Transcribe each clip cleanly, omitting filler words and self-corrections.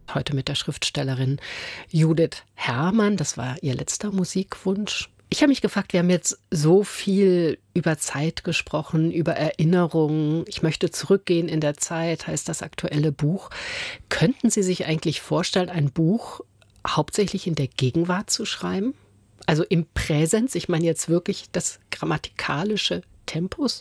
Heute mit der Schriftstellerin Judith Herrmann. Das war ihr letzter Musikwunsch. Ich habe mich gefragt, wir haben jetzt so viel über Zeit gesprochen, über Erinnerungen. Ich möchte zurückgehen in der Zeit, heißt das aktuelle Buch. Könnten Sie sich eigentlich vorstellen, ein Buch hauptsächlich in der Gegenwart zu schreiben? Also im Präsens, ich meine jetzt wirklich das grammatikalische Tempus?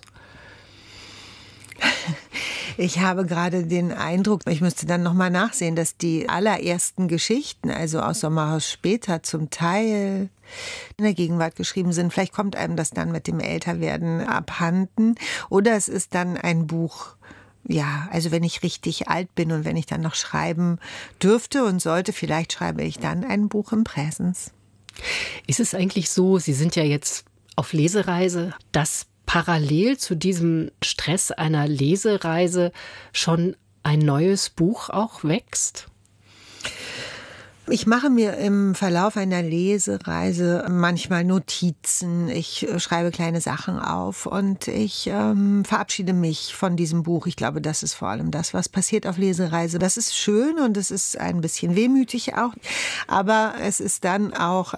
Ich habe gerade den Eindruck, ich müsste dann nochmal nachsehen, dass die allerersten Geschichten, also aus Sommerhaus später, zum Teil in der Gegenwart geschrieben sind. Vielleicht kommt einem das dann mit dem Älterwerden abhanden. Oder es ist dann ein Buch, ja, also wenn ich richtig alt bin und wenn ich dann noch schreiben dürfte und sollte, vielleicht schreibe ich dann ein Buch im Präsens. Ist es eigentlich so, Sie sind ja jetzt auf Lesereise, dass parallel zu diesem Stress einer Lesereise schon ein neues Buch auch wächst? Ich mache mir im Verlauf einer Lesereise manchmal Notizen, ich schreibe kleine Sachen auf und ich verabschiede mich von diesem Buch. Ich glaube, das ist vor allem das, was passiert auf Lesereise. Das ist schön und es ist ein bisschen wehmütig auch, aber es ist dann auch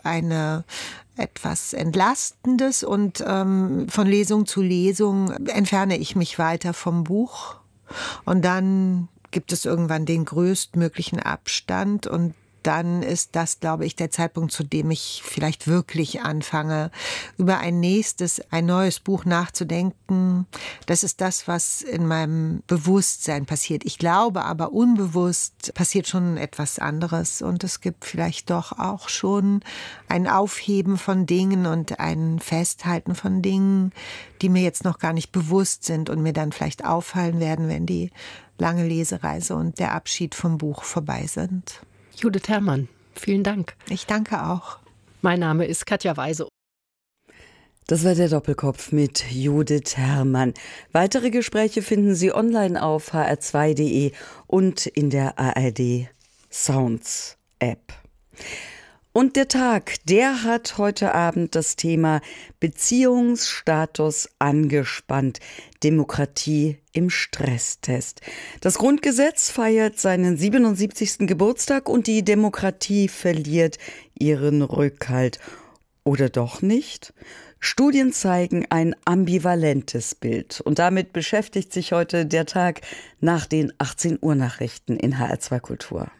etwas Entlastendes und von Lesung zu Lesung entferne ich mich weiter vom Buch und dann gibt es irgendwann den größtmöglichen Abstand und dann ist das, glaube ich, der Zeitpunkt, zu dem ich vielleicht wirklich anfange, über ein neues Buch nachzudenken. Das ist das, was in meinem Bewusstsein passiert. Ich glaube aber, unbewusst passiert schon etwas anderes und es gibt vielleicht doch auch schon ein Aufheben von Dingen und ein Festhalten von Dingen, die mir jetzt noch gar nicht bewusst sind und mir dann vielleicht auffallen werden, wenn die lange Lesereise und der Abschied vom Buch vorbei sind. Judith Herrmann, vielen Dank. Ich danke auch. Mein Name ist Katja Weise. Das war der Doppelkopf mit Judith Herrmann. Weitere Gespräche finden Sie online auf hr2.de und in der ARD Sounds App. Und der Tag, der hat heute Abend das Thema Beziehungsstatus angespannt. Demokratie im Stresstest. Das Grundgesetz feiert seinen 77. Geburtstag und die Demokratie verliert ihren Rückhalt. Oder doch nicht? Studien zeigen ein ambivalentes Bild. Und damit beschäftigt sich heute der Tag nach den 18 Uhr Nachrichten in HR2 Kultur.